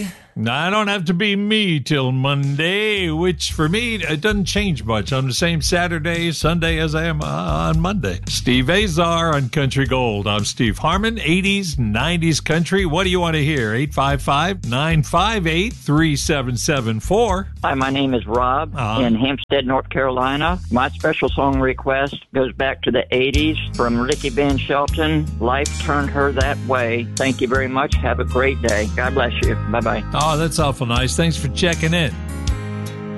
I don't have to be me till Monday, which for me, it doesn't change much. I'm the same Saturday, Sunday as I am on Monday. Steve Azar on Country Gold. I'm Steve Harmon, 80s, 90s country. What do you want to hear? 855-958-3774. Hi, my name is Rob in Hempstead, North Carolina. My special song request goes back to the 80s from Ricky Van Shelton. Life Turned Her That Way. Thank you very much. Have a great day. God bless you. Bye-bye. Oh, that's awful nice. Thanks for checking in.